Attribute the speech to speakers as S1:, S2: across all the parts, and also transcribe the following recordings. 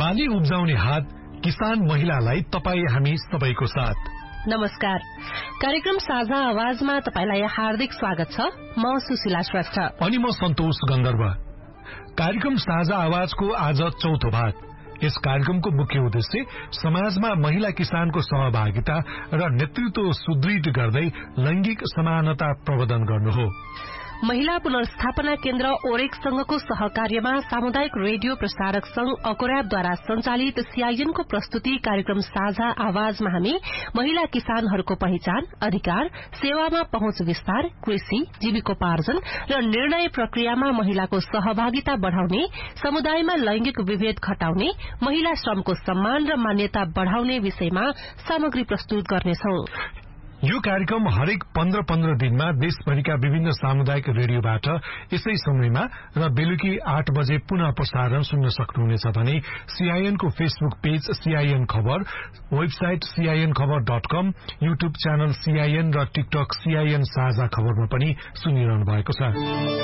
S1: बाली उब्जाउने हात, किसान महिलालाई तपाई हामी सबैको साथ।
S2: नमस्कार, कार्यक्रम साझा आवाजमा तपाईलाई हार्दिक स्वागत छ। म सुशीला श्रेष्ठ
S1: अनि म सन्तोष गन्धर्व। कार्यक्रम साझा आवाजको आज चौथो भाग। यस कार्यक्रमको मुख्य उद्देश्य समाजमा महिला किसानको सहभागिता र नेतृत्व सुदृढ गर्दै लैंगिक समानता प्रवर्धन गर्नु हो।
S2: महिला पुनर्स्थापना केन्द्र ओरेक संघको सहकार्यमा सामुदायिक रेडियो प्रसारक संघ अकोराबद्वारा संचालित सीआईएनको प्रस्तुति कार्यक्रम साझा आवाजमा हामी महिला किसानहरूको पहिचान, अधिकार, सेवामा पहुँच विस्तार, कृषि, जीविकोपार्जन र निर्णय प्रक्रियामा महिलाको सहभागिता बढ़ाउने, समुदायमा लैंगिक विभेद घटाउने, महिला श्रमको सम्मान र मान्यता बढ़ाउने विषयमा सामग्री प्रस्तुत गर्नेछौं।
S1: यो कार्यक्रम हरेक 15-15 दिनमा देशभरिका विभिन्न सामुदायिक रेडियोबाट यसै समयमा र बेलुकी 8 बजे पुनः प्रसारण सुन्न सक्नुहुनेछ भने सीआईएनको फेसबुक पेज सीआईएन खबर, वेबसाइट CINखबर.com, युट्युब च्यानल सीआईएन र टिकटक सीआईएन साझा खबरमा पनि सुनिरहनु भएको छ।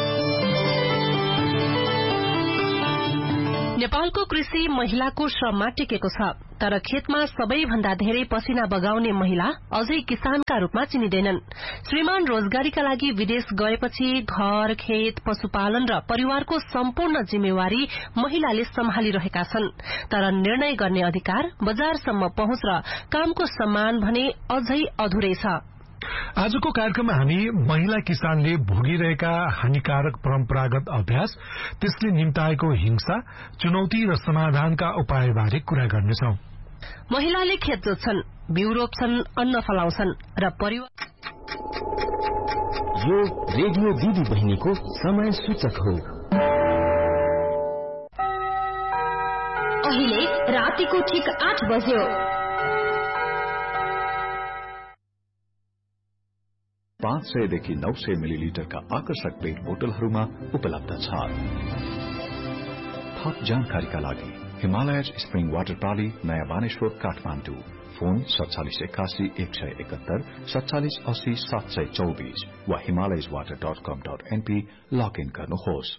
S2: नेपालको कृषि महिलाको श्रममा टेकेको छ, तर खेतमा सबैभन्दा धेरै पसिना बगाउने महिला अझै किसानका रूपमा चिनिँदैनन्। श्रीमान रोजगारीका लागि विदेश गएपछि घर, खेत, पशुपालन र परिवारको सम्पूर्ण जिम्मेवारी महिलाले सम्हालिरहेका छन्, तर निर्णय गर्ने अधिकार, बजारसम्म पहुँच र कामको सम्मान भने अझै अधुरै छ।
S1: आजको कार्यक्रममा हामी महिला किसानले भोगिरहेका हानिकारक परम्परागत अभ्यास, त्यसले निम्ताएको हिंसा, चुनौती र समाधानका उपायबारे कुरा गर्नेछौं।
S2: महिलाले खेत जोत्छन्, बिउ रोप्छन्, अन्न फलाउँछन् र परिवार।
S3: यो रेडियो दिदी बहिनीको समय सूचक हो।
S4: अहिले रातिको ठीक 8 बज्यो।
S5: 500 देखि 900 मिलिलिटरका आकर्षक पेट बोतलहरूमा उपलब्ध छ। थप जानकारीका लागि हिमालयज स्प्रिङ वाटर प्रणाली, नयाँ बानेश्वर, काठमाडौँ। फोन 4781 171 4780 724 वा himalayaswater.com.np लगइन गर्नुहोस्।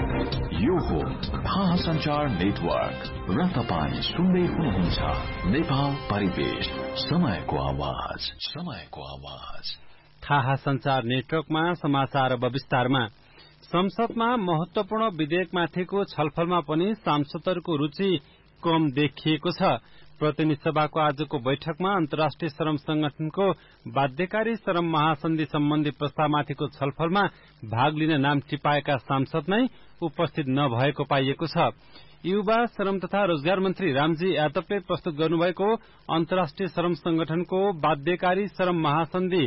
S5: यो हो महासञ्चार नेटवर्क र तपाईँ सुन्दै हुनुहुन्छ नेपाल परिवेश, समयको आवाज, समयको आवाज।
S6: थाहा संचार नेटवर्कमा समाचार अब विस्तारमा। संसदमा महत्वपूर्ण विधेयकमाथिको छलफलमा पनि सांसदहरूको रुचि कम देखिएको छ। प्रतिनिधि सभाको आजको बैठकमा अन्तर्राष्ट्रिय श्रम संगठनको बाध्यकारी श्रम महासन्धि सम्बन्धी प्रस्तावमाथिको छलफलमा भाग लिन नाम टिपाएका सांसद नै उपस्थित नभएको पाइएको छ। युवा श्रम तथा रोजगार मन्त्री रामजी यादवले प्रस्तुत गर्नुभएको अन्तर्राष्ट्रिय श्रम संगठनको बाध्यकारी श्रम महासन्धि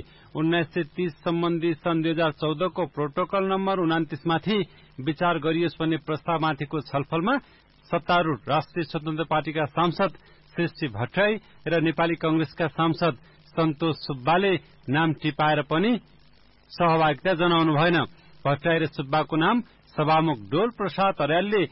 S6: 1930 सम्बन्धी सन् 2014 को प्रोटोकल नम्बर 29 माथि विचार गरियोस् भन्ने प्रस्तावमाथिको छलफलमा सत्तारूढ़ राष्ट्रिय स्वतन्त्र पार्टीका सांसद सृष्टि भट्टराई र नेपाली कांग्रेसका सांसद सन्तोष सुब्बाले नाम टिपाएर पनि सहभागिता जनाउनु भएन। भट्टराई र सुब्बाको नाम सभामुख डोल प्रसाद अर्यालले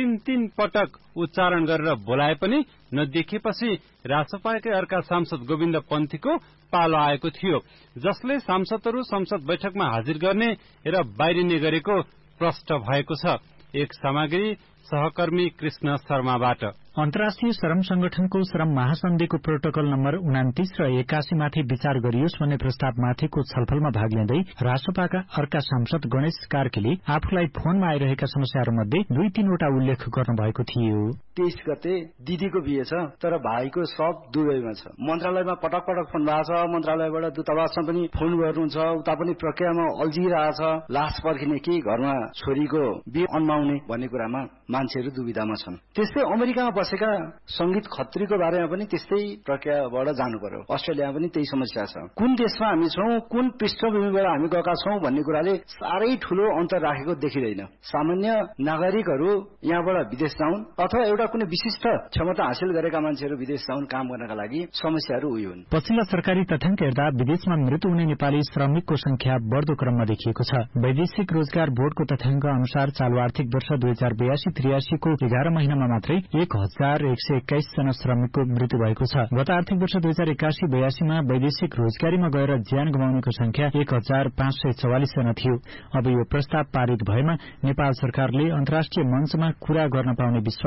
S6: 3 पटक उच्चारण गरेर बोलाए पनि नदेखिएपछि रासपाकै अर्का सांसद गोविन्द पन्थीको पालो आएको थियो, जसले सांसदहरू संसद बैठकमा हाजिर गर्ने र बाहिरिने गरेको प्रष्ट भएको छ। एक सामग्री सहकर्मी कृष्ण शर्माबाट।
S7: अन्तर्राष्ट्रिय श्रम संगठनको श्रम महासन्धिको प्रोटोकल नम्बर 29 र 81 माथि विचार गरियोस् भन्ने प्रस्तावमाथिको छलफलमा भाग लिँदै रासपाका अर्का सांसद गणेश कार्कीले आफूलाई फोनमा आइरहेका समस्याहरूमध्ये 2-3 वटा उल्लेख गर्नुभएको थियो।
S8: 23 गते दिदीको बिहे छ, तर भाइको सब दुबईमा छ। मन्त्रालयमा पटक पटक फोन भएको छ, मन्त्रालयबाट दूतावासमा पनि फोन गर्नुहुन्छ, उता पनि प्रक्रियामा अल्झिरहेछ। लास पर्खिने कि घरमा छोरीको बिहे अन्माउने भन्ने कुरामा मान्छेहरू दुविधामा छन्। त्यस्तै अमेरिकामा बसेका संगीत खत्रीको बारेमा पनि त्यस्तै प्रक्रियाबाट जानु पर्यो। अस्ट्रेलियामा पनि त्यही समस्या छ। कुन देशमा हामी छौं, कुन पृष्ठभूमिबाट हामी गएका छौं भन्ने कुराले साह्रै ठूलो अन्तर राखेको देखिँदैन। सामान्य नागरिकहरू यहाँबाट विदेश जाउन् अथवा एउटा कुनै विशिष्ट क्षमता हासिल गरेका मान्छेहरू विदेश जाउन् काम गर्नका लागि समस्याहरू उही हुन्।
S7: पछिल्ला सरकारी तथ्याङ्क हेर्दा विदेशमा मृत्यु हुने नेपाली श्रमिकको संख्या बढ्दो क्रममा देखिएको छ। वैदेशिक रोजगार बोर्डको तथ्याङ्क अनुसार चालु आर्थिक वर्ष 2082-83 को 11 महिनामा मात्रै 1121 जना श्रमिकको मृत्यु भएको छ। गत आर्थिक वर्ष 2081-82 मा वैदेशिक रोजगारीमा गएर ज्यान गुमाउनेको संख्या 1544 जना थियो। अब यो प्रस्ताव पारित भएमा नेपाल सरकारले अन्तर्राष्ट्रिय मञ्चमा कुरा गर्न पाउने विश्वास व्यक्त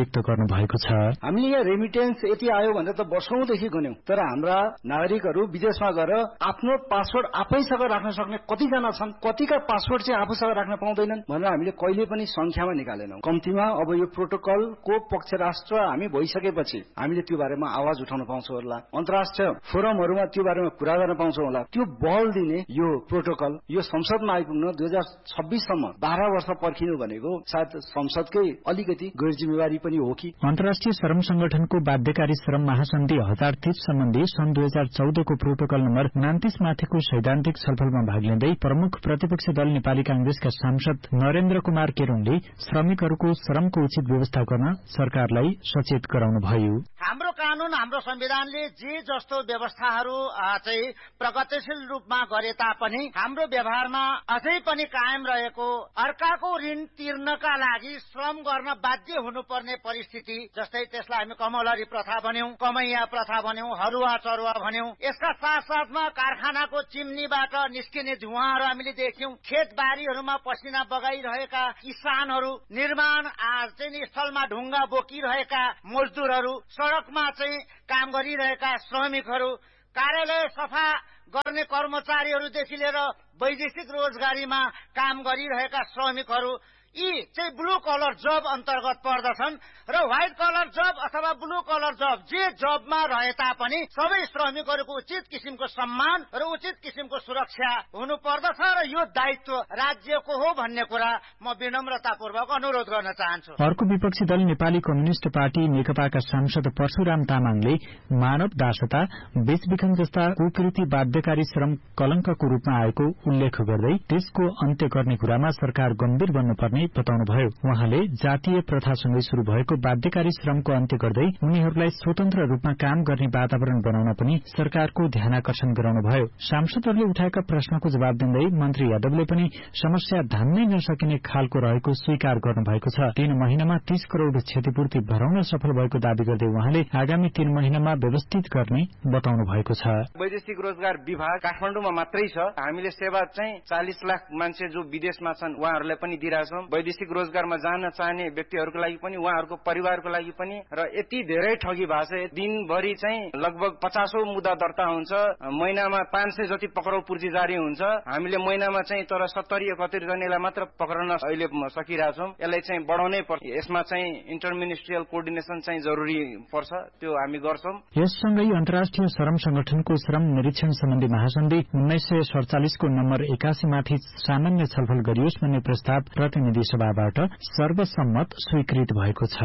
S7: व्यक्त गर्नु भएको छ।
S8: हामीले यहाँ रेमिटेन्स यति आयो भनेर त वर्षौंदेखि गन्यौं, तर हाम्रा नागरिकहरू विदेशमा गएर आफ्नो पासवर्ड आफैसँग राख्न सक्ने कतिजना छन्, कतिका पासवर्ड चाहिँ आफूसँग राख्न पाउँदैनन् भनेर हामीले कहिले पनि संख्यामा निकालेनौं। कम्तीमा अब यो प्रोटोकलको पक्ष राष्ट्र हामी भइसकेपछि हामीले त्यो बारेमा आवाज उठाउन पाउँछौं होला, अन्तर्राष्ट्रिय फोरमहरूमा त्यो बारेमा कुरा गर्न पाउँछौं होला। त्यो बल दिने यो प्रोटोकल यो संसदमा आइपुग्न 2026 सम्म 12 वर्ष पर्खिनु भनेको सायद संसदकै अलिकति गैर जिम्मेवारी पनि हो कि।
S7: अन्तर्राष्ट्रिय श्रम संगठनको बाध्यकारी श्रम महासन्धि 1030 सम्बन्धी सन् 2014 को प्रोटोकल नम्बर 29 माथिको सैद्धान्तिक छलफलमा भाग लिँदै प्रमुख प्रतिपक्षी दल नेपाली कांग्रेसका सांसद नरेन्द्र कुमार केरुङले श्रमिकहरूको श्रमको उचित व्यवस्था गर्न सरकारलाई सचेत गराउनुभयो।
S9: हाम्रो कानून हाम्रो संविधानले जे जस्तो व्यवस्थाहरू चाहिँ प्रगतिशील रूपमा गरे तापनि हाम्रो व्यवहारमा अझै पनि कायम रहेको अर्काको ऋण तिर्नका लागि श्रम गर्न बाध्य हुनुपर्ने परिस्थिति, जस्तै त्यसलाई हामी कमलरी प्रथा भन्यौं, कमैया प्रथा भन्यौं, हरुवा चरुवा भन्यौं। यसका साथसाथमा कारखानाको चिम्नीबाट निस्किने धुवाँहरू हामीले देख्यौं, खेतबारीहरूमा पसिना बगाइरहेका किसानहरू, निर्माण चाहिँ स्थलमा ढुङ्गा बोकिरहेका मजदुरहरू, सड़कमा चाहिँ काम गरिरहेका श्रमिकहरू, कार्यालय सफा गर्ने कर्मचारीहरूदेखि लिएर वैदेशिक रोजगारीमा काम गरिरहेका श्रमिकहरू, यी चाहिँ ब्लू कलर जब अन्तर्गत पर्दछन् र व्हाइट कलर जब अथवा ब्लू कलर जब जे जबमा रहे तापनि सबै श्रमिकहरूको उचित किसिमको सम्मान र उचित किसिमको सुरक्षा हुनु पर्दछ र यो दायित्व राज्यको हो भन्ने कुरा म विनम्रतापूर्वक अनुरोध गर्न चाहन्छु।
S7: अर्को विपक्षी दल नेपाली कम्युनिष्ट पार्टी नेकपाका सांसद परशुराम तामाङले मानव दासता, बेचबिखन जस्ता कुकृति बाध्यकारी श्रम कलंकको रूपमा आएको उल्लेख गर्दै त्यसको अन्त्य गर्ने कुरामा सरकार गम्भीर बन्नुपर्ने बताउनुभयो। उहाँले जातीय प्रथासँगै शुरू भएको बाध्यकारी श्रमको अन्त्य गर्दै उनीहरूलाई स्वतन्त्र रूपमा काम गर्ने वातावरण बनाउन पनि सरकारको ध्यानाकर्षण गराउनुभयो। सांसदहरूले उठाएका प्रश्नको जवाब दिँदै मन्त्री यादवले पनि समस्या धान्नै नसकिने खालको रहेको स्वीकार गर्नुभएको छ। 3 महिनामा 30 करोड़ क्षतिपूर्ति भराउन सफल भएको दावी गर्दै उहाँले आगामी 3 महिनामा व्यवस्थित गर्ने बताउनु भएको छ।
S10: वैदेशिक रोजगार विभाग काठमाडौँमा मात्रै छ। हामीले सेवा चाहिँ 40 लाख मान्छे जो विदेशमा छन् उहाँहरूलाई पनि दिइरहेछौं। वैदेशिक रोजगारमा जान चाहने व्यक्तिहरूको लागि पनि उहाँहरूको परिवारको लागि पनि, र यति धेरै ठगी भएको छ। दिनभरि चाहिँ लगभग 50औं मुद्दा दर्ता हुन्छ, महिनामा 500 जति पक्राउ पूर्ति जारी हुन्छ। हामीले महिनामा चाहिँ तर 70-71 जनालाई मात्र पक्रन अहिले सकिरहेछौं। यसलाई चाहिँ बढाउनै पर्छ। यसमा चाहिँ इन्टरमिनिस्ट्रियल कोर्डिनेसन चाहिँ जरुरी पर्छ, त्यो हामी गर्छौं।
S7: यससँगै अन्तर्राष्ट्रिय श्रम संगठनको श्रम निरीक्षण सम्बन्धी महासन्धि 1947 को नम्बर 81 माथि सामान्य छलफल गरियोस् भन्ने प्रस्ताव प्रतिनिधि सभाबाट सर्वसम्मत स्वीकृत भएको छ।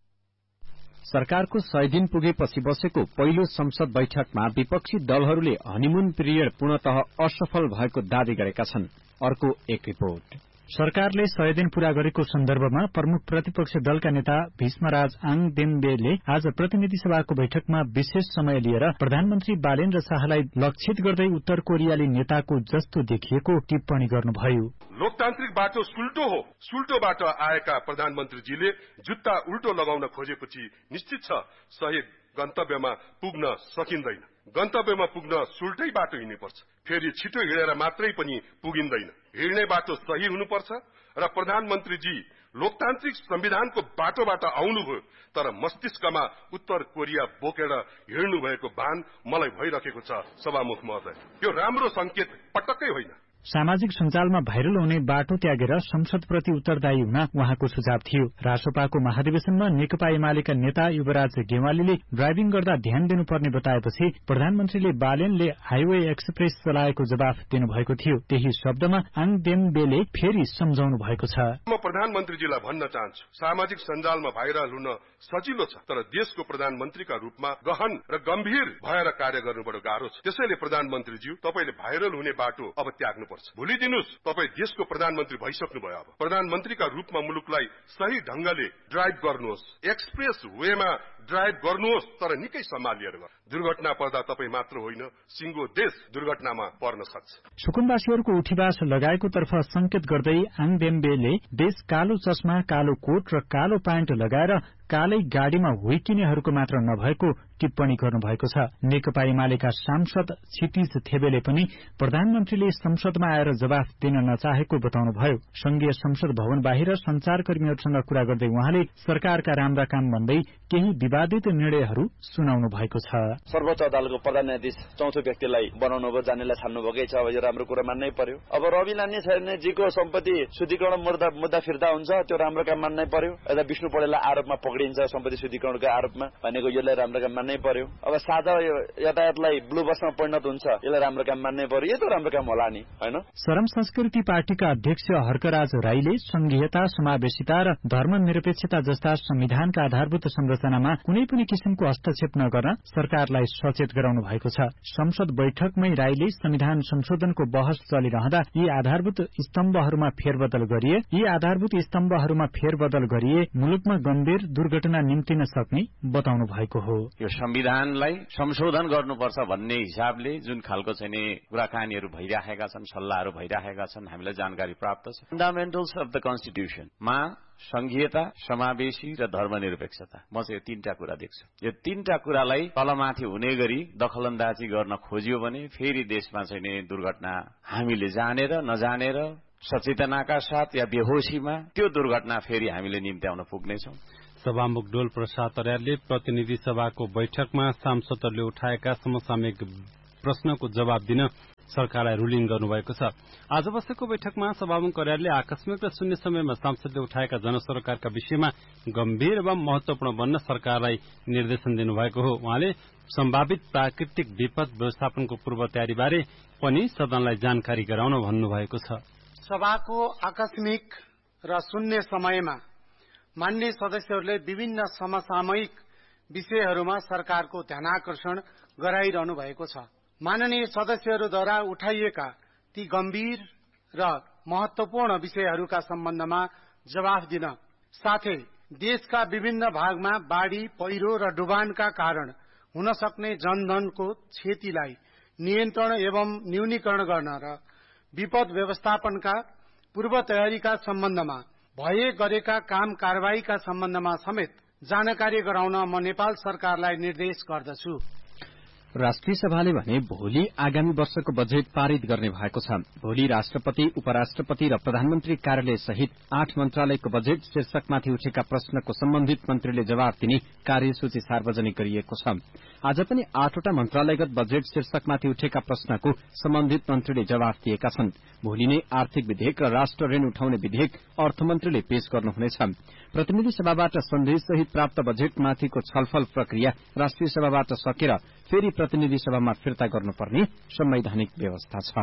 S11: सरकारको 100 दिन पुगेपछि बसेको पहिलो संसद बैठकमा विपक्षी दलहरूले हनीमुन पिरियड पूर्णतः असफल भएको दावी गरेका छन्। अर्को एक रिपोर्ट।
S7: सरकारले 100 दिन पूरा गरेको सन्दर्भमा प्रमुख प्रतिपक्ष दलका नेता भीष्मराज आङदेम्बेले आज प्रतिनिधि सभाको बैठकमा विशेष समय लिएर प्रधानमन्त्री बालेन्द्र शाहलाई लक्षित गर्दै उत्तर कोरियाली नेताको जस्तो देखिएको टिप्पणी गर्नुभयो।
S12: लोकतान्त्रिक बाटो सुल्टो हो। सुल्टो बाटो आएका प्रधानमन्त्रीजीले जुत्ता उल्टो लगाउन खोजेपछि निश्चित छ सही गन्तव्यमा पुग्न सकिँदैन। गन्तव्यमा पुग्न सुल्टै बाटो हिँड्नुपर्छ। फेरि छिटो हिँडेर मात्रै पनि पुगिँदैन। हिँड्ने बाटो सही हुनुपर्छ र प्रधानमन्त्रीजी लोकतान्त्रिक संविधानको बाटोबाट आउनुभयो, तर मस्तिष्कमा उत्तर कोरिया बोकेर हिँड्नु भएको भान मलाई भइरहेको छ। सभामुख महोदय, यो राम्रो संकेत पटक्कै होइन।
S7: सामाजिक सञ्जालमा भाइरल हुने बाटो त्यागेर संसदप्रति उत्तरदायी हुन उहाँको सुझाव थियो। रासोपाको महाधिवेशनमा नेकपा एमालेका नेता युवराज गेवालीले ड्राइभिङ गर्दा ध्यान दिनुपर्ने बताएपछि प्रधानमन्त्रीले बालेनले हाइवे एक्सप्रेस चलाएको जवाफ दिनुभएको थियो। त्यही शब्दमा आङदेम्बेले फेरि सम्झाउनु भएको छ।
S12: म प्रधानमन्त्रीजीलाई भन्न चाहन्छु, सामाजिक सञ्जालमा भाइरल हुन सजिलो छ, तर देशको प्रधानमन्त्रीका रूपमा गहन र गम्भीर भएर कार्य गर्नुबाट गाह्रो छ। त्यसैले प्रधानमन्त्रीज्यू, तपाईले भाइरल हुने बाटो अब त्याग्नु पर्छ। भोलिदिनुस् तपाई देशको प्रधानमन्त्री भइसक्नु भयो। अब प्रधानमन्त्रीका रूपमा मुलुकलाई सही ढंगले ड्राइभ गर्नुहोस्। एक्सप्रेस वेमा ड्राइभ गर्नुहोस् तर निकै सम्हालिएर गर्नु। दुर्घटना पर्दा तपाई मात्र होइन सिंगो देश दुर्घटनामा पर्न सक्छ।
S7: सुकुम्बासीहरूको उठीवास लगाएको तर्फ संकेत गर्दै आङबेम्बेले देश कालो चस्मा, कालो कोट र कालो प्यान्ट लगाएर कालै गाड़ीमा हुइकिनेहरूको मात्र नभएको टिप्पणी गर्नुभएको छ। नेकपा एमालेका सांसद क्षितिज थेबेले पनि प्रधानमन्त्रीले संसदमा आएर जवाफ दिन नचाहेको बताउनुभयो। संघीय संसद भवन बाहिर संचारकर्मीहरूसँग कुरा गर्दै उहाँले सरकारका राम्रा काम भन्दै केही विवादित निर्णयहरू सुनाउनु भएको छ।
S13: सर्वोच्च अदालतको प्रधान न्यायाधीश चौथो व्यक्तिलाई बनाउनु भयो, जानेलाई छान्नु भएकै छ। अब यो राम्रो कुरा मान्नै पर्यो। अब रवि लामिछानेजीको सम्पत्ति शुद्धिकरण मुद्दा फिर्ता हुन्छ, त्यो राम्रो काम मान्नै पर्यो। यता विष्णु पौडेललाई आरोपमा पक्रिन्छ सम्पत्ति शुद्धिकरणको आरोपमा भनेको यसलाई राम्रो काम मान्नै पर्यो। अब साझा यातायातलाई ब्लू बसमा परिणत हुन्छ, यसलाई राम्रो काम मान्नै पर्यो। यो त राम्रो काम होला नि, हैन?
S7: श्रम संस्कृति पार्टीका अध्यक्ष हर्कराज राईले संघीयता, समावेशिता र धर्मनिरपेक्षता जस्ता संविधानका आधारभूत संरचनामा कुनै पनि किसिमको हस्तक्षेप नगर्न सरकारलाई सचेत गराउनु भएको छ। संसद बैठकमै राईले संविधान संशोधनको बहस चलिरहँदा यी आधारभूत स्तम्भहरूमा फेरबदल गरिए मुलुकमा गम्भीर दुर्घटना निम्तिन सक्ने बताउनु भएको हो।
S14: यो संविधानलाई संशोधन गर्नुपर्छ भन्ने हिसाबले जुन खालको चाहिँ कुराकानीहरू भइराखेका छन्, सल्लाहहरू भइराखेका छन्, हामीलाई जानकारी प्राप्त छ। फन्डामेन्टल्स अफ द कन्स्टिट्युसनमा संघीयता, समावेशी र धर्मनिरपेक्षता, म चाहिँ यो तीनटा कुरा देख्छु। यो तीनटा कुरालाई तलमाथि हुने गरी दखलन्दाजी गर्न खोजियो भने फेरि देशमा चाहिँ दुर्घटना हामीले जानेर नजानेर सचेतनाका साथ या बेहोसीमा त्यो दुर्घटना फेरि हामीले निम्त्याउन पुग्नेछौँ।
S6: सभामुख डोल प्रसाद अर्यालले प्रतिनिधि सभाको बैठकमा सांसदहरूले उठाएका समसामयिक प्रश्नको जवाब दिन सरकारलाई रुलिङ गर्नुभएको छ। आज बसेको बैठकमा सभामुख अर्यालले आकस्मिक र शून्य समयमा सांसदले उठाएका जनसरोकारका विषयमा गम्भीर एवं महत्वपूर्ण बन्न सरकारलाई निर्देशन दिनुभएको हो। उहाँले सम्भावित प्राकृतिक विपद व्यवस्थापनको पूर्व तयारीबारे पनि सदनलाई जानकारी गराउन भन्नुभएको छ।
S15: सभाको आकस्मिक र शून्य समयमा मान्य सदस्यहरूले विभिन्न समसामयिक विषयहरूमा सरकारको ध्यानाकर्षण गराइरहनु भएको छ। माननीय सदस्यहरूद्वारा उठाइएका ती गम्भीर र महत्वपूर्ण विषयहरूका सम्बन्धमा जवाफ दिन साथै देशका विभिन्न भागमा बाढ़ी, पहिरो र डुबानका कारण हुन सक्ने जनधनको क्षतिलाई नियन्त्रण एवं न्यूनीकरण गर्न र विपद व्यवस्थापनका पूर्व तयारीका सम्बन्धमा भए गरेका काम कारबाहीका सम्बन्धमा समेत जानकारी गराउन म नेपाल सरकारलाई निर्देश गर्दछु।
S11: राष्ट्रिय सभाले भने भोलि आगामी वर्षको बजेट पारित गर्ने भएको छ। भोलि राष्ट्रपति, उपराष्ट्रपति र प्रधानमन्त्री कार्यालय सहित 8 मन्त्रालयको बजेट शीर्षकमाथि उठेका प्रश्नको सम्बन्धित मन्त्रीले जवाफ दिने कार्यसूची सार्वजनिक गरिएको छ। आज पनि 8वटा मन्त्रालयगत बजेट शीर्षकमाथि उठेका प्रश्नको सम्बन्धित मन्त्रीले जवाफ दिएका छन्। भोलि नै आर्थिक विधेयक र राष्ट्र ऋण उठाउने विधेयक अर्थमन्त्रीले पेश गर्नुहुनेछ। प्रतिनिधि सभाबाट सन्देशसहित प्राप्त बजेटमाथिको छलफल प्रक्रिया राष्ट्रिय सभाबाट सकेर फेरि प्रतिनिधि सभामा फिर्ता गर्नुपर्ने संवैधानिक व्यवस्था छ।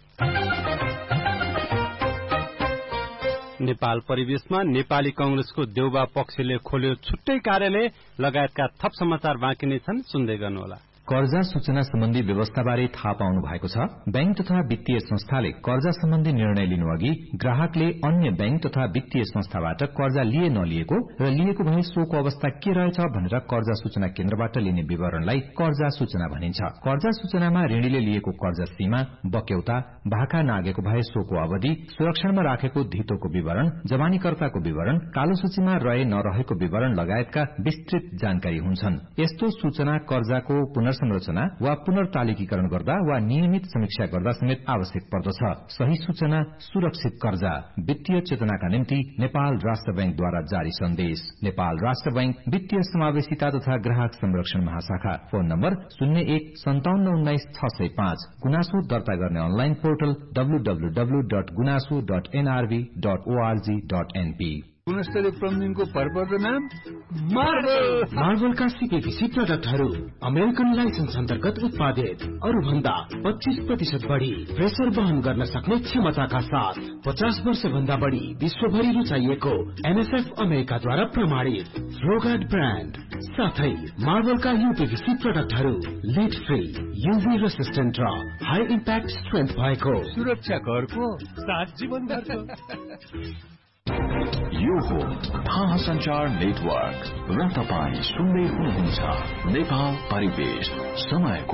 S6: नेपाल परिवेशमा नेपाली कांग्रेसको देउबा पक्षले खोल्यो छुट्टै कार्यालय लगायतका थप समाचार बाँकी नै छन्, सुन्दै गर्नुहोला।
S16: कर्जा सूचना सम्बन्धी व्यवस्थाबारे थाहा पाउनु भएको छ। बैंक तथा वित्तीय संस्थाले कर्जा सम्बन्धी निर्णय लिनु अघि ग्राहकले अन्य बैंक तथा वित्तीय संस्थाबाट कर्जा लिए नलिएको र लिएको भए सोको अवस्था के रहेछ भनेर कर्जा सूचना केन्द्रबाट लिने विवरणलाई कर्जा सूचना भनिन्छ। कर्जा सूचनामा ऋणीले लिएको कर्जा सीमा, बक्यौता, भाका नागेको भए सोको अवधि, सुरक्षणमा राखेको धितोको विवरण, जमानीकर्ताको विवरण, कालो सूचीमा रहे नरहेको विवरण लगायतका विस्तृत जानकारी हुन्छन्। यस्तो सूचना कर्जाको पुनर्संरचना वा पुनर्तालिकीकरण गर्दा वा नियमित समीक्षा गर्दा समेत आवश्यक पर्दछ। सही सूचना, सुरक्षित कर्जा। वित्तीय चेतनाका निम्ति नेपाल राष्ट्र बैंकद्वारा जारी सन्देश। नेपाल राष्ट्र बैंक वित्तीय समावेशिता तथा ग्राहक संरक्षण महाशाखा। फोन नम्बर 015719 गुनासो दर्ता गर्ने अनलाइन पोर्टल www.gunaso.nrv.org.np।
S17: गुणस्तरीय प्लम्बिङको परपर्दो नाम मार्बलका सीपीवीसी प्रोडक्टहरू अमेरिकन लाइसेन्स अन्तर्गत उत्पादित, अरूभन्दा 25% बढ़ी प्रेसर वहन गर्न सक्ने क्षमताका साथ 50 वर्ष भन्दा बढ़ी विश्वभरि रुचाइएको एनएसएफ अमेरिकाद्वारा प्रमाणित रोगार्ड ब्रान्ड साथै मार्बलका यूपीवीसी प्रोडक्टहरू लिड फ्री, यूवी रेसिस्टेन्ट र हाई इम्प्याक्ट स्ट्रेन्थ भएको,
S18: सुरक्षा करको साथ जीवन गर्छ।
S5: यो हो थाहा संचार नेटवर्क र तपाईं सुन्दै हुनुहुन्छ नेपाल परिवेश, समयको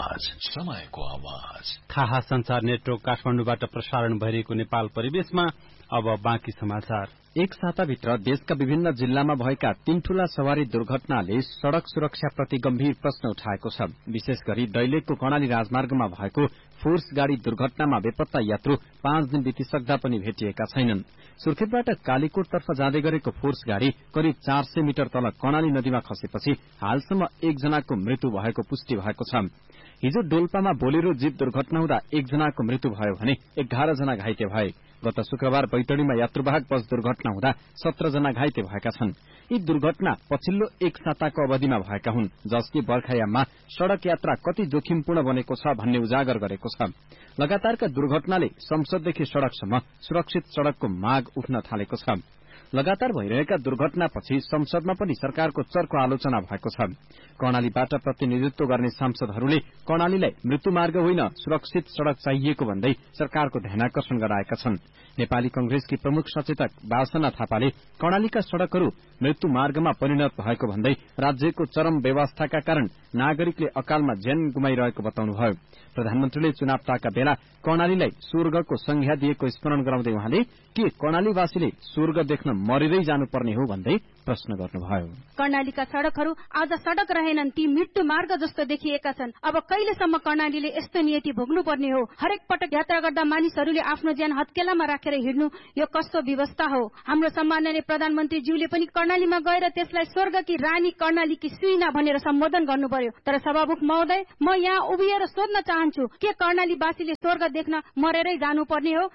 S5: आवाज।
S6: थाहा संचार नेटवर्क काठमाडौँबाट प्रसारण भइरहेको नेपाल परिवेशमा अब बाँकी समाचार।
S11: एक साताभित्र देशका विभिन्न जिल्लामा भएका 3 ठूला सवारी दुर्घटनाले सड़क सुरक्षाप्रति गम्भीर प्रश्न उठाएको छ। विशेष गरी दैलेखको कर्णाली राजमार्गमा भएको फोर्स गाड़ी दुर्घटनामा बेपत्ता यात्रु 5 दिन बितिसक्दा पनि भेटिएका छैनन्। सुर्खेतबाट कालीकोटतर्फ जाँदै गरेको फोर्स गाड़ी करिब 400 मिटर तल कर्णाली नदीमा खसेपछि हालसम्म 1 जनाको मृत्यु भएको पुष्टि भएको छ। हिजो डोल्पामा बोलेरो जीप दुर्घटना हुँदा 1 जनाको मृत्यु भयो भने 11 जना घाइते भए। गत शुक्रबार बैतडीमा यात्रुवाहक बस दुर्घटना हुँदा 17 जना घाइते भएका छन्। यी दुर्घटना पछिल्लो 1 साताको अवधिमा भएका हुन्, जसले बर्खायाममा सड़क यात्रा कति जोखिमपूर्ण बनेको छ भन्ने उजागर गरेको छ। लगातारका दुर्घटनाले संसददेखि सड़कसम्म सुरक्षित सड़कको माग उठ्न थालेको छ। लगातार भइरहेका दुर्घटनापछि संसदमा पनि सरकारको चर्को आलोचना भएको छ। कर्णालीबाट प्रतिनिधित्व गर्ने सांसदहरूले कर्णालीलाई मृत्युमार्ग होइन सुरक्षित सड़क चाहिएको भन्दै सरकारको ध्यानाकर्षण गराएका छन्। नेपाली कंग्रेसकी प्रमुख सचेतक वासना थापाले कर्णालीका सड़कहरू मृत्युमार्गमा परिणत भएको भन्दै राज्यको चरम व्यवस्थाका कारण नागरिकले अकालमा ज्यान गुमाइरहेको बताउनुभयो। प्रधानमन्त्रीले चुनावका बेला कर्णालीलाई स्वर्गको संज्ञा दिएको स्मरण गराउँदै उहाँले के कर्णालीवासीले स्वर्ग देख्न मरेरै जानुपर्ने हो भन्दै प्रश्न गर्नुभयो।
S18: कर्णालीका सड़कहरू आज सड़क रहेनन्, ती मृत्यु मार्ग जस्तो देखिएका छन्। अब कहिलेसम्म कर्णालीले यस्तो नियति भोग्नुपर्ने हो? हरेक पटक यात्रा गर्दा मानिसहरूले आफ्नो ज्यान हत्केलामा राखेर हिँड्नु यो कस्तो व्यवस्था हो? हाम्रो सम्माननीय प्रधानमन्त्रीज्यूले पनि कर्णालीमा गएर त्यसलाई स्वर्गकी रानी कर्णालीकी सुइना भनेर सम्बोधन गर्नु पर्यो। तर सभामुख महोदय, म यहाँ उभिएर सोध्न चाहन्छु, के कर्णालीवासीले स्वर्ग देख्न मरेरै जानुपर्ने हो?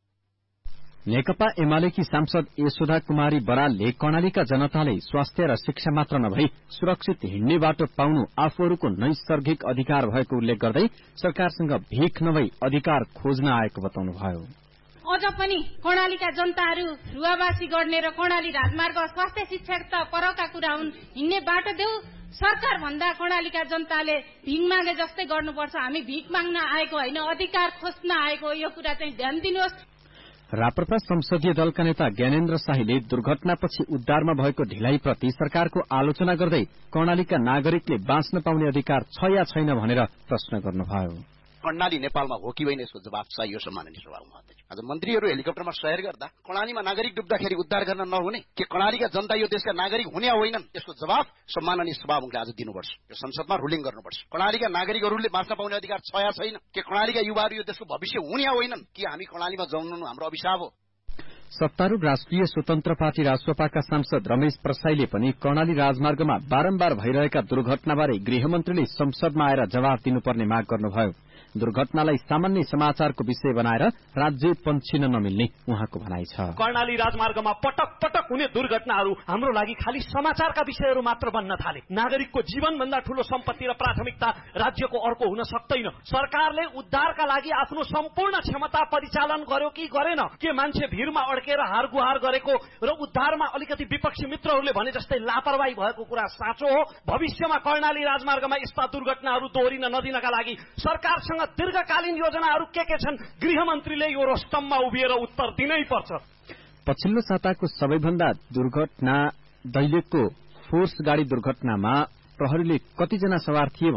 S11: नेकपा एमालेकी सांसद यशोदा कुमारी बरालले कर्णालीका जनताले स्वास्थ्य र शिक्षा मात्र नभई सुरक्षित हिँड्ने बाटो पाउनु आफूहरूको नैसर्गिक अधिकार भएको उल्लेख गर्दै सरकारसँग भीख नभई अधिकार खोज्न आएको बताउनुभयो।
S19: अझ पनि कर्णालीका जनताहरू रुवावासी गर्ने र कर्णाली राजमार्ग स्वास्थ्य शिक्षा त परका कुरा हुन्, हिँड्ने बाटो देऊ। सरकार भन्दा कर्णालीका जनताले भिख मागे जस्तै गर्नुपर्छ। हामी भिख माग्न आएको होइन, अधिकार खोज्न आएको, यो कुरा चाहिँ ध्यान दिनुहोस्।
S11: राप्रपा संसदीय दलका नेता ज्ञानेन्द्र शाहीले दुर्घटनापछि उद्धारमा भएको ढिलाइप्रति सरकारको आलोचना गर्दै कर्णालीका नागरिकले बाँच्न पाउने अधिकार छ या छैन भनेर प्रश्न गर्नुभयो।
S20: कर्णाली नेपालमा हो कि होइन यसको जवाब चाहियो सम्माननीय सभामुख। आज मन्त्रीहरू हेलिकप्टरमा सयर गर्दा कर्णालीमा नागरिक डुब्दाखेरि उद्धार गर्न नहुने, के कर्णालीका जनता यो देशका नागरिक हुने होइनन्? यसको जवाब सम्माननीय सभामुखले आज दिनुपर्छ। यो संसदमा रुलिङ गर्नुपर्छ। कर्णालीका नागरिकहरूले बाँच्न पाउने अधिकार छ या छैन? के कर्णालीका युवाहरू यो देशको भविष्य हुने होइनन्? कि हामी कर्णालीमा जन्मनु हाम्रो अभिशाप हो?
S11: सत्तारूढ़ राष्ट्रिय स्वतन्त्र पार्टी राजसपाका सांसद रमेश प्रसाईले पनि कर्णाली राजमार्गमा बारम्बार भइरहेका दुर्घटनाबारे गृहमन्त्रीले संसदमा आएर जवाब दिनुपर्ने माग गर्नुभयो। दुर्घटनालाई सामान्य समाचारको विषय बनाएर राज्य पन्छिन नमिल्ने उहाँको भनाइ छ।
S21: कर्णाली राजमार्गमा पटक पटक हुने दुर्घटनाहरू हाम्रो लागि खाली समाचारका विषयहरू मात्र बन्न थाले। नागरिकको जीवनभन्दा ठूलो सम्पत्ति र प्राथमिकता राज्यको अर्को हुन सक्दैन। सरकारले उद्धारका लागि आफ्नो सम्पूर्ण क्षमता परिचालन गर्यो कि गरेन? के मान्छे भिरमा अड्केर हारगुहार गरेको र उद्धारमा अलिकति विपक्षी मित्रहरूले भने जस्तै लापरवाही भएको कुरा साँचो हो? भविष्यमा कर्णाली राजमार्गमा यस्ता दुर्घटनाहरू दोहोरिन नदिनका लागि सरकारसँग दीर्घकालीन योजनाहरू के छन्? गृहमन्त्रीले यो रोस्टममा उभिएर उत्तर दिनै पर्छ।
S11: पछिल्लो साताको सबैभन्दा दुर्घटना दैलेखको फोर्स गाड़ी दुर्घटनामा प्रहरीले कतिजना सवार थिए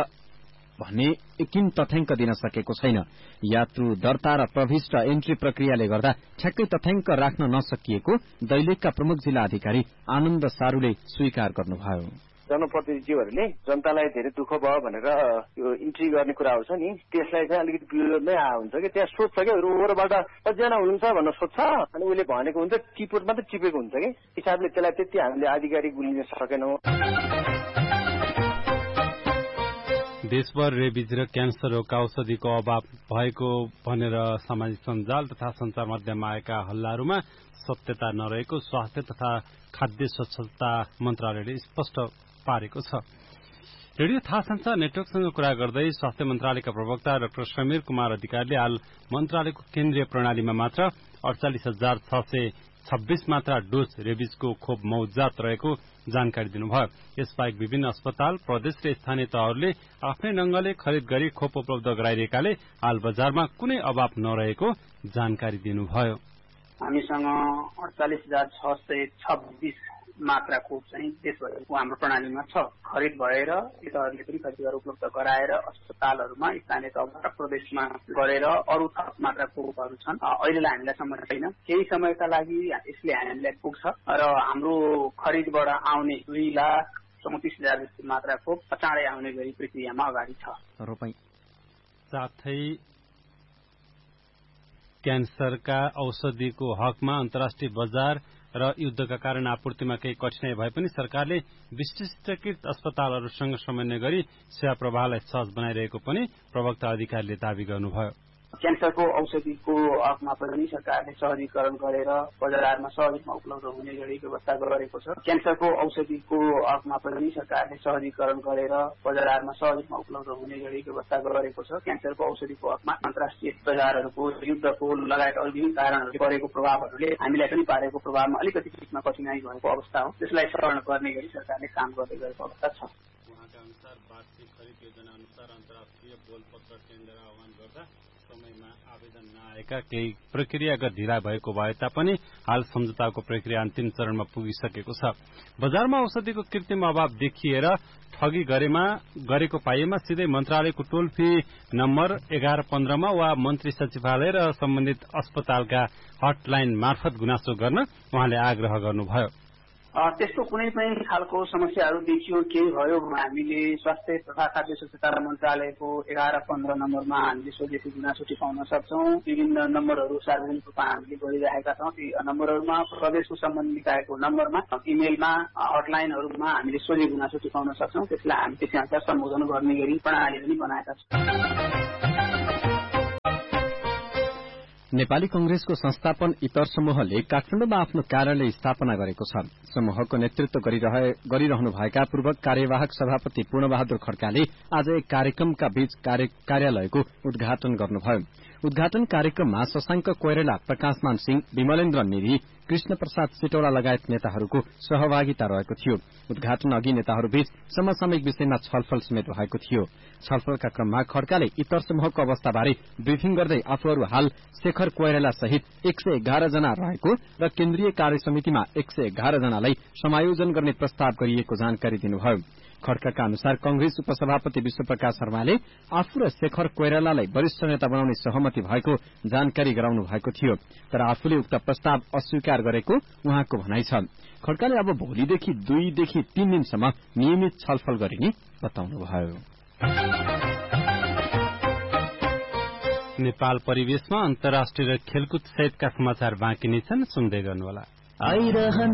S11: भने एकिन तथ्याङ्क दिन सकेको छैन। यात्रु दर्ता र प्रविष्ट एन्ट्री प्रक्रियाले गर्दा ठ्याक्कै तथ्याङ्क राख्न नसकिएको दैलेखका प्रमुख जिल्ला अधिकारी आनन्द सारूले स्वीकार गर्नुभयो।
S22: जनप्रतिनिधिहरूले जनतालाई धेरै दुःख भयो भनेर यो इन्ट्री गर्ने कुराहरू छ नि, त्यसलाई चाहिँ अलिकति विरोधमै हुन्छ कि त्यहाँ सोध्छ क्या ओहोरबाट कतिजना हुनुहुन्छ भनेर सोध्छ, अनि उसले भनेको हुन्छ चिपोट मात्रै चिपेको हुन्छ कि हिसाबले त्यसलाई त्यति हामीले आधिकारिक गुलिन सकेनौँ।
S6: देशभर रेबिज र क्यान्सर रोगका औषधिको अभाव भएको भनेर सामाजिक सञ्जाल तथा संचार माध्यममा आएका हल्लाहरूमा सत्यता नरहेको स्वास्थ्य तथा खाद्य स्वच्छता मन्त्रालयले स्पष्ट पारेको छ। रेडियो थाहा संचार नेटवर्कसँग कुरा गर्दै स्वास्थ्य मन्त्रालयका प्रवक्ता डाक्टर समीर कुमार अधिकारीले हाल मन्त्रालयको केन्द्रीय प्रणालीमा मात्र 48,626 मात्रा डोज रेबिजको खोप मौजात रहेको जानकारी दिनुभयो। यसबाहेक विभिन्न अस्पताल, प्रदेश र स्थानीय तहहरूले आफ्नै ढंगले खरिद गरी खोप उपलब्ध गराइरहेकाले हाल बजारमा कुनै अभाव नरहेको जानकारी दिनुभयो।
S1: हामीसँग 48,626 मात्रा खोप चाहिँ देशभरिको हाम्रो प्रणालीमा छ। खरिद भएर नेताहरूले पनि खरिद गरेर उपलब्ध गराएर अस्पतालहरूमा स्थानीय तहबाट प्रदेशमा गरेर अरू थप मात्रा खोपहरू छन्। अहिलेलाई हामीलाई समस्या छैन, केही समयका लागि यसले हामीलाई पुग्छ र हाम्रो खरिदबाट आउने 2,34,000 जस्तो मात्रा खोप चाँडै आउने गरी प्रक्रियामा अगाडि छ।
S6: साथै क्यान्सरका औषधिको हकमा अन्तर्राष्ट्रिय बजार र युद्धका कारण आपूर्तिमा केही कठिनाई भए पनि सरकारले विशिष्टकृत अस्पतालहरूसँग समन्वय गरी सेवा प्रवाहलाई सहज बनाइरहेको पनि प्रवक्ता अधिकारीले दावी गर्नुभयो।
S1: क्यान्सरको औषधिको हकमा पनि सरकारले सहजीकरण गरेर बजारमा सहजमा उपलब्ध हुने गरी व्यवस्था गरेको छ। क्यान्सरको औषधिको हकमा पनि सरकारले सहजीकरण गरेर बजारमा सहजमा उपलब्ध हुने गरी व्यवस्था गरेको छ। क्यान्सरको औषधिको हकमा अन्तर्राष्ट्रिय बजारहरूको युद्धको लगायत अरू विभिन्न कारणहरूले परेको प्रभावहरूले हामीलाई पनि पारेको प्रभावमा अलिकति सिक्न कठिनाई भएको अवस्था हो। त्यसलाई सरल गर्ने गरी सरकारले काम गर्दै गएको अवस्था छ।
S6: उहाँका अनुसार वार्षिक खरिद योजना अनुसार अन्तर्राष्ट्रिय बोलपत्र टेन्डर आह्वान गर्दा समयमा आवेदन नआएका केही प्रक्रियागत ढिला भएको भए तापनि हाल सम्झौताको प्रक्रिया अन्तिम चरणमा पुगिसकेको छ। बजारमा औषधिको कृत्रिम अभाव देखिएर ठगी गरेको पाइएमा सिधै मन्त्रालयको टोल फ्री नम्बर 1115 वा मन्त्री सचिवालय र सम्बन्धित अस्पतालका हटलाइन मार्फत गुनासो गर्न उहाँले आग्रह गर्नुभयो।
S1: त्यस्तो कुनै पनि खालको समस्याहरू देखियो केही भयो भने हामीले स्वास्थ्य तथा खाद्य सुरक्षा मन्त्रालयको 1115 नम्बरमा हामीले सोधेको गुनासो टिपाउन सक्छौं। विभिन्न नम्बरहरू सार्वजनिक रूपमा हामीले गरिरहेका छौं। ती नम्बरहरूमा प्रदेशको सम्बन्धित निकायको नम्बरमा इमेलमा हटलाइनहरूमा हामीले सोझै गुनासो टिपाउन सक्छौं। त्यसलाई हामी त्यसै अनुसार सम्बोधन गर्ने गरी प्रणाली पनि बनाएका छौं।
S11: नेपाली कंग्रेसको संस्थापन इतर समूहले काठमाडौँमा आफ्नो कार्यालय स्थापना गरेको छ। समूहको नेतृत्व गरिरहनुभएका पूर्व कार्यवाहक सभापति पूर्णबहादुर खड्काले आज एक कार्यक्रमका बीच कार्यालयको उद्घाटन गर्नुभयो। उद्घाटन कार्यक्रममा शशाङ्क कोइराला, प्रकाशमान सिंह, विमलेन्द्र निधि, कृष्ण प्रसाद सिटौला लगायत नेताहरूको सहभागिता रहेको थियो। उद्घाटन अघि नेताहरूबीच समसामयिक विषयमा छलफल समेत भएको थियो। छलफलका क्रममा खड्काले इतर समूहको अवस्थाबारे ब्रिफिङ गर्दै आफूहरू हाल शेखर कोइराला सहित 111 जना रहेको र केन्द्रीय कार्य समितिमा 111 जनालाई समायोजन गर्ने प्रस्ताव गरिएको जानकारी दिनुभयो। खड्काका अनुसार कंग्रेस उपसभापति विश्वप्रकाश शर्माले आफू र शेखर कोइरालालाई वरिष्ठ नेता बनाउने सहमति भएको जानकारी गराउनु भएको थियो, तर आफूले उक्त प्रस्ताव अस्वीकार गरेको उहाँको भनाइ छ। खड्काले अब भोलिदेखि 2 देखि 3 दिनसम्म नियमित छलफल गरिने बताउनुभयो।
S6: नेपाल परिवेशमा अन्तर्राष्ट्रिय र खेलकुद सहितका समाचार बाँकी नै छन्, सुन्दै गर्नुहोला।